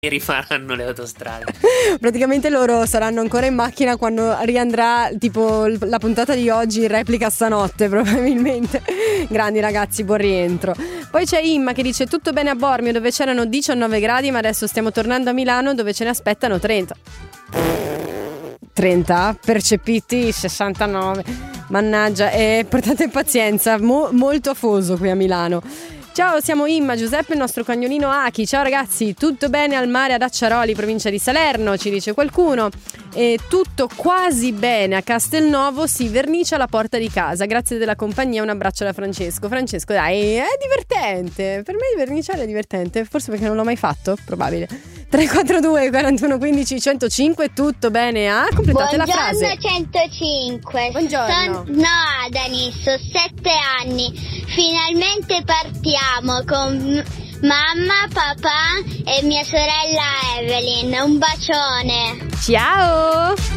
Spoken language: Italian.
rifaranno le autostrade. Praticamente loro saranno ancora in macchina quando riandrà tipo la puntata di oggi in replica stanotte probabilmente. Grandi ragazzi, buon rientro. Poi c'è Imma che dice tutto bene a Bormio dove c'erano 19 gradi, ma adesso stiamo tornando a Milano dove ce ne aspettano 30 percepiti 69. Mannaggia, portate pazienza, molto afoso qui a Milano. Ciao, siamo Imma, Giuseppe, il nostro cagnolino Aki. Ciao ragazzi, tutto bene al mare ad Acciaroli, provincia di Salerno, ci dice qualcuno. E tutto quasi bene a Castelnuovo, si vernicia la porta di casa. Grazie della compagnia, un abbraccio da Francesco. Francesco, dai, è divertente. Per me verniciare è divertente, forse perché non l'ho mai fatto, probabile. 342 41 15 105, tutto bene? Completate la frase. Buongiorno 105. Buongiorno. Sono Adanis, ho 7 anni. Finalmente partiamo con mamma, papà e mia sorella Evelyn. Un bacione. Ciao!